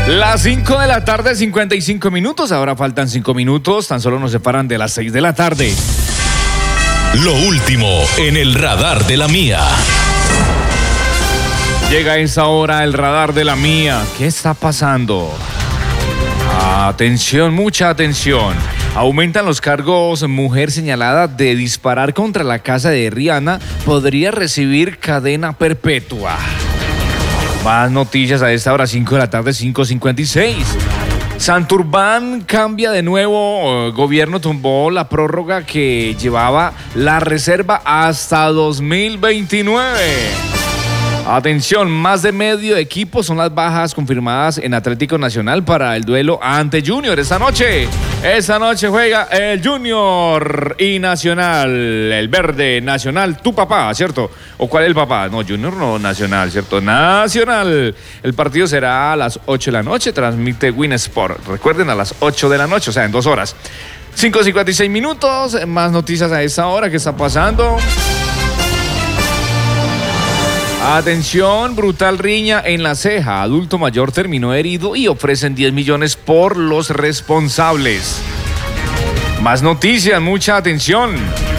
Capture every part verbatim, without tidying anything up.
Las cinco de la tarde, cincuenta y cinco minutos. Ahora faltan cinco minutos. Tan solo nos separan de las seis de la tarde. Lo último en el radar de la mía. Llega a esa hora el radar de la mía. ¿Qué está pasando? Atención, mucha atención. Aumentan los cargos. Mujer señalada de disparar contra la casa de Rihanna podría recibir cadena perpetua. Más noticias a esta hora, cinco de la tarde, cinco cincuenta y seis. Santurbán cambia de nuevo. Gobierno tumbó la prórroga que llevaba la reserva hasta dos mil veintinueve. Atención, más de medio equipo son las bajas confirmadas en Atlético Nacional para el duelo ante Junior esta noche. Esta noche juega el Junior y Nacional, el verde Nacional, tu papá, ¿cierto? ¿O cuál es el papá? No, Junior no, Nacional, ¿cierto? Nacional. El partido será a las ocho de la noche, transmite Win Sport. Recuerden, a las ocho de la noche, o sea, en dos horas. cinco cincuenta y seis minutos, más noticias a esta hora, ¿qué está pasando? Atención, brutal riña en La Ceja. Adulto mayor terminó herido y ofrecen diez millones por los responsables. Más noticias, mucha atención.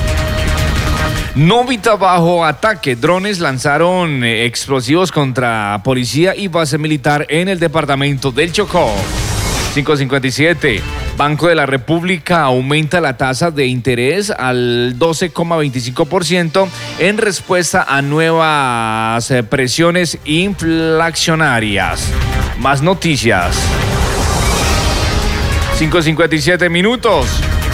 Novita bajo ataque. Drones lanzaron explosivos contra policía y base militar en el departamento del Chocó. cinco cincuenta y siete. Banco de la República aumenta la tasa de interés al doce coma veinticinco por ciento en respuesta a nuevas presiones inflacionarias. Más noticias. cinco cincuenta y siete minutos.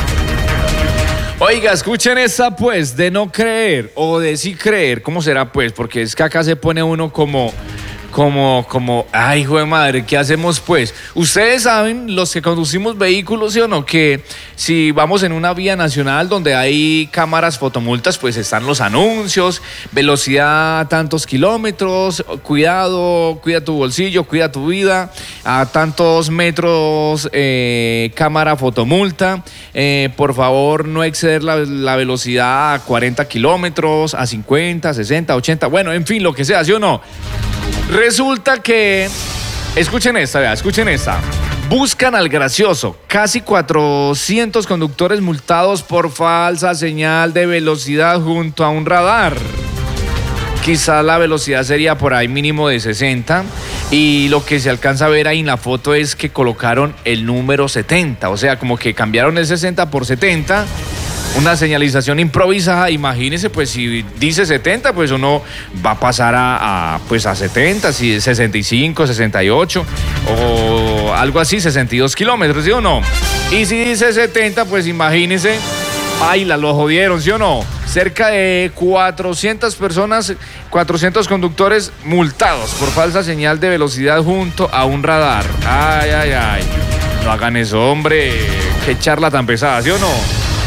Oiga, escuchen esta pues, de no creer o de sí creer. ¿Cómo será pues? Porque es que acá se pone uno como... Como, como, ay, hijo de madre, ¿qué hacemos pues? Ustedes saben, los que conducimos vehículos, ¿sí o no? Que si vamos en una vía nacional donde hay cámaras fotomultas, pues están los anuncios, velocidad tantos kilómetros, cuidado, cuida tu bolsillo, cuida tu vida, a tantos metros, eh, cámara fotomulta, eh, por favor no exceder la, la velocidad a cuarenta kilómetros, a cincuenta, sesenta, ochenta, bueno, en fin, lo que sea, ¿sí o no? Resulta que, escuchen esta, vea, escuchen esta. Buscan al gracioso. Casi cuatrocientos conductores multados por falsa señal de velocidad junto a un radar. Quizá la velocidad sería por ahí mínimo de sesenta. Y lo que se alcanza a ver ahí en la foto es que colocaron el número setenta. O sea, como que cambiaron el sesenta por setenta. Una señalización improvisada, imagínese, pues si dice setenta, pues uno va a pasar a, a, pues a setenta, si es sesenta y cinco, sesenta y ocho o algo así, sesenta y dos kilómetros, ¿sí o no? Y si dice setenta, pues imagínese, ay, la lo jodieron, ¿sí o no? Cerca de cuatrocientas personas, cuatrocientos conductores multados por falsa señal de velocidad junto a un radar. Ay, ay, ay, no hagan eso, hombre, qué charla tan pesada, ¿sí o no?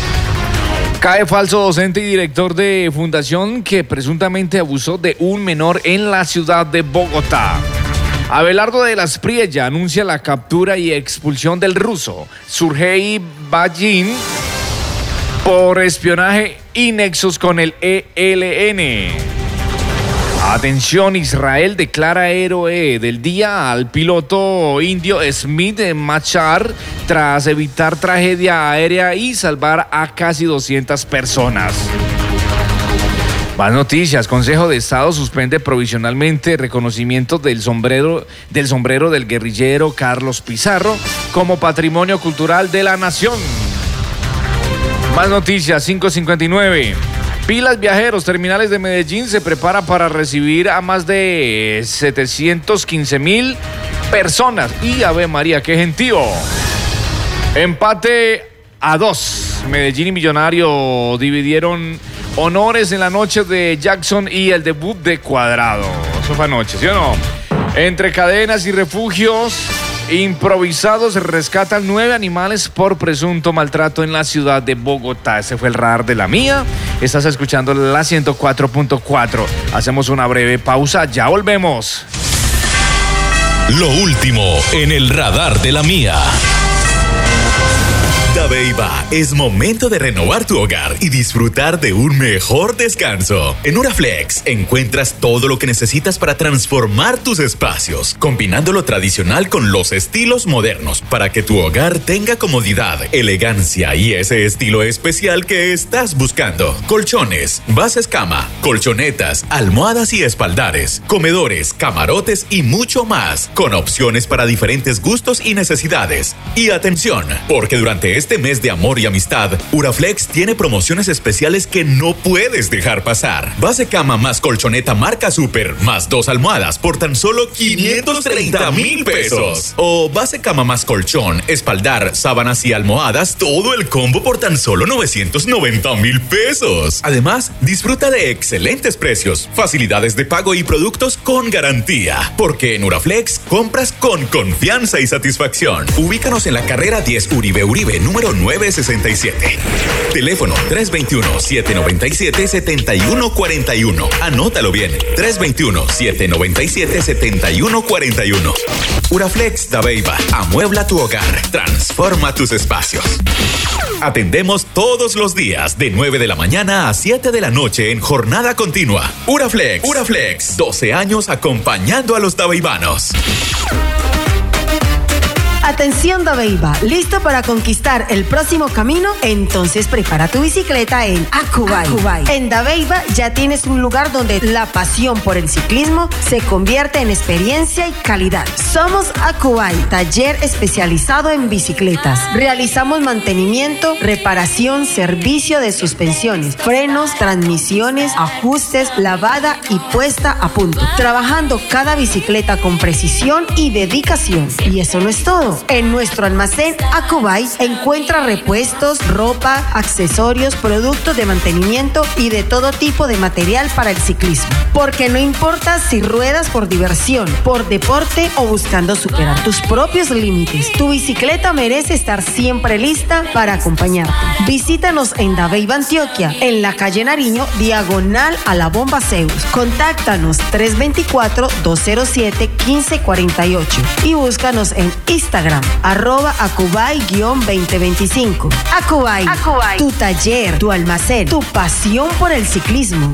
Cae falso docente y director de fundación que presuntamente abusó de un menor en la ciudad de Bogotá. Abelardo de las Priella anuncia la captura y expulsión del ruso Sergei Bajin por espionaje y nexos con el E L N. Atención, Israel declara héroe del día al piloto indio Smith Machar tras evitar tragedia aérea y salvar a casi doscientas personas. Más noticias. Consejo de Estado suspende provisionalmente reconocimiento del sombrero, del sombrero del guerrillero Carlos Pizarro como patrimonio cultural de la nación. Más noticias, cinco cincuenta y nueve. Pilas Viajeros, terminales de Medellín se prepara para recibir a más de setecientos quince mil personas. Y Ave María, qué gentío. Empate a dos. Medellín y Millonario dividieron honores en la noche de Jackson y el debut de Cuadrado. Eso fue anoche, ¿sí o no? Entre cadenas y refugios improvisados rescatan nueve animales por presunto maltrato en la ciudad de Bogotá. Ese fue el radar de la mía. Estás escuchando la ciento cuatro punto cuatro. Hacemos una breve pausa, ya volvemos. Lo último en el radar de la mía. Dabeiba, es momento de renovar tu hogar y disfrutar de un mejor descanso. En Uraflex encuentras todo lo que necesitas para transformar tus espacios, combinando lo tradicional con los estilos modernos para que tu hogar tenga comodidad, elegancia y ese estilo especial que estás buscando. Colchones, bases cama, colchonetas, almohadas y espaldares, comedores, camarotes y mucho más, con opciones para diferentes gustos y necesidades. Y atención, porque durante este mes de amor y amistad, Uraflex tiene promociones especiales que no puedes dejar pasar. Base cama más colchoneta marca Super más dos almohadas por tan solo quinientos treinta mil pesos. O base cama más colchón, espaldar, sábanas y almohadas, todo el combo por tan solo novecientos noventa mil pesos. Además, disfruta de excelentes precios, facilidades de pago y productos con garantía. Porque en Uraflex compras con confianza y satisfacción. Ubícanos en la carrera diez Uribe Uribe, número nueve sesenta y siete. Teléfono tres dos uno, siete nueve siete, siete uno cuatro uno. Anótalo bien, tres dos uno, siete nueve siete, siete uno cuatro uno. Uraflex Dabeiba, amuebla tu hogar, transforma tus espacios. Atendemos todos los días de nueve de la mañana a siete de la noche en jornada continua. Uraflex, Uraflex, doce años acompañando a los dabeibanos. Atención Dabeiba, ¿listo para conquistar el próximo camino? Entonces prepara tu bicicleta en Acubay. Acubay. En Dabeiba ya tienes un lugar donde la pasión por el ciclismo se convierte en experiencia y calidad. Somos Acubay, taller especializado en bicicletas. Realizamos mantenimiento, reparación, servicio de suspensiones, frenos, transmisiones, ajustes, lavada y puesta a punto. Trabajando cada bicicleta con precisión y dedicación. Y eso no es todo. En nuestro almacén Acubay encuentra repuestos, ropa, accesorios, productos de mantenimiento y de todo tipo de material para el ciclismo. Porque no importa si ruedas por diversión, por deporte o buscando superar tus propios límites, tu bicicleta merece estar siempre lista para acompañarte. Visítanos en Dabeiba, Antioquia, en la calle Nariño, diagonal a la Bomba Zeus. Contáctanos tres dos cuatro, dos cero siete, uno cinco cuatro ocho y búscanos en Instagram. Arroba Acubay veinte veinticinco. Acubay, Acubay, tu taller, tu almacén, tu pasión por el ciclismo.